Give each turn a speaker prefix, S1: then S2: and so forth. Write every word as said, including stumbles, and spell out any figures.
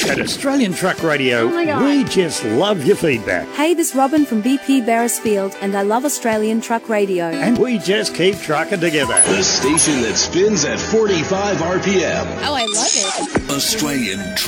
S1: At Australian Truck Radio,
S2: Oh my God.
S1: we just love your feedback.
S3: Hey, this is Robin from B P Beresfield, and I love Australian Truck Radio.
S1: And we just keep trucking together.
S4: The station that spins at forty-five R P M.
S2: Oh, I love it.
S4: Australian Truck